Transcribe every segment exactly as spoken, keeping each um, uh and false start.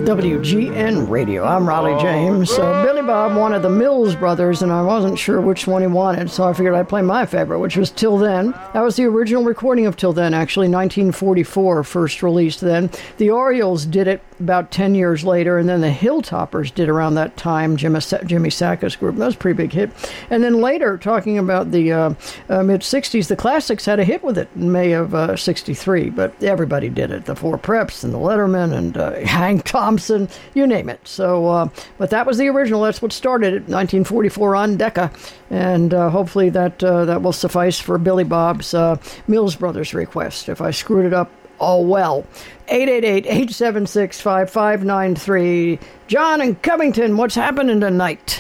W G N Radio. I'm Raleigh James. So Billy Bob wanted the Mills Brothers, and I wasn't sure which one he wanted, so I figured I'd play my favorite, which was Till Then. That was the original recording of Till Then, actually, nineteen forty-four, first released then. The Orioles did it about ten years later, and then the Hilltoppers did around that time, Jimmy, Jimmy Sakis group. That was a pretty big hit. And then later, talking about the uh, uh, mid-sixties, the Classics had a hit with it in May of uh, sixty-three, but everybody did it. The Four Preps and the Letterman and uh, Hank Thompson, you name it. So, uh, but that was the original. That's what started it, nineteen forty-four on Decca. And uh, hopefully that uh, that will suffice for Billy Bob's uh, Mills Brothers request. If I screwed it up, oh well. eight eight eight, eight seven six, five five nine three. John in Covington, what's happening tonight?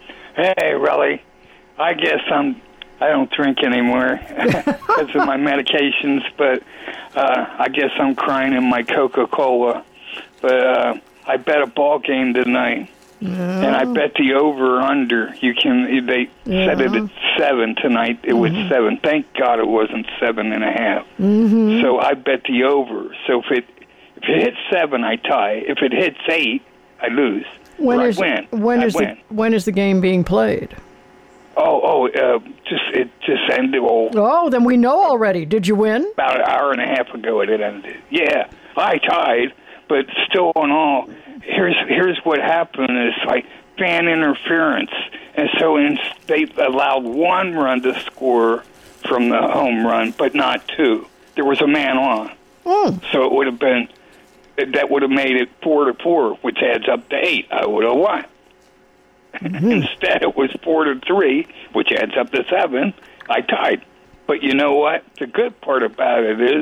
Hey, Raleigh. I guess I'm, I don't drink anymore because of my medications, but uh, I guess I'm crying in my Coca-Cola. But uh, I bet a ball game tonight, yeah. and I bet the over-under. You can. They yeah. said it at seven tonight. It mm-hmm. was seven. Thank God it wasn't seven and a half. Mm-hmm. So I bet the over. So if it if it hits seven, I tie. If it hits eight, I lose. When or is I win. when I is win. the when is the game being played? Oh, oh, uh, just it just ended. Oh, oh, then we know already. Did you win? About an hour and a half ago, it ended. Yeah, I tied. But still, in all, here's here's what happened: is like fan interference, and so in, they allowed one run to score from the home run, but not two. There was a man on, mm. so it would have been that would have made it four to four, which adds up to eight. I would have won. Mm-hmm. Instead, it was four to three, which adds up to seven. I tied. But you know what? The good part about it is.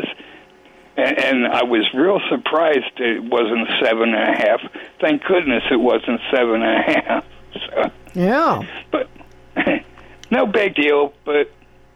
And, and I was real surprised it wasn't seven and a half. Thank goodness it wasn't seven and a half. So, yeah. But no big deal. But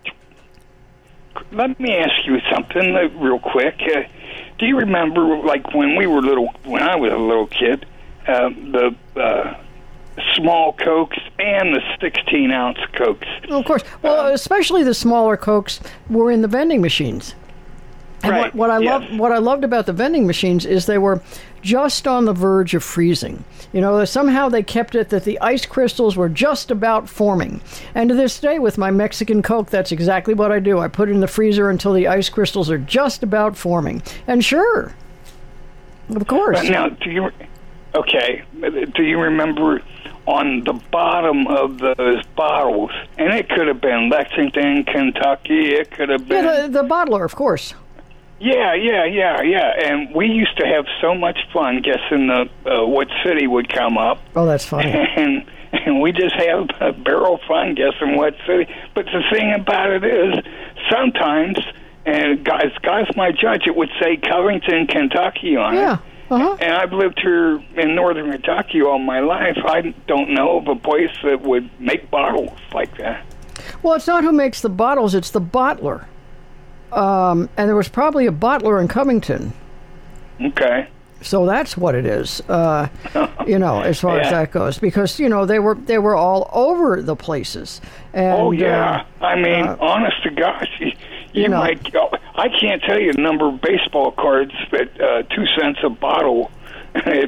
let me ask you something uh, real quick. Uh, do you remember, like when we were little, when I was a little kid, uh, the uh, small Cokes and the sixteen ounce Cokes? Of course. Well, um, especially the smaller Cokes were in the vending machines. And right. what, what I yes. loved, what I loved about the vending machines is they were just on the verge of freezing. You know, somehow they kept it that the ice crystals were just about forming. And to this day, with my Mexican Coke, that's exactly what I do. I put it in the freezer until the ice crystals are just about forming. And sure, of course. But now, do you? Okay, do you remember on the bottom of those bottles? And it could have been Lexington, Kentucky. It could have been yeah, the, the bottler, of course. Yeah, yeah, yeah, yeah. And we used to have so much fun guessing the uh, what city would come up. Oh, that's funny. And and we just have a barrel fun guessing what city. But the thing about it is, sometimes, and guys, guys might judge, it would say Covington, Kentucky on yeah. it. Uh-huh. And I've lived here in northern Kentucky all my life. I don't know of a place that would make bottles like that. Well, it's not who makes the bottles, it's the bottler. Um, and there was probably a bottler in Covington. Okay. So that's what it is, uh, you know, as far yeah. as that goes. Because, you know, they were they were all over the places. And, oh, yeah. Uh, I mean, uh, honest to gosh, you, you, you know, might go. I can't tell you the number of baseball cards at uh, two cents a bottle at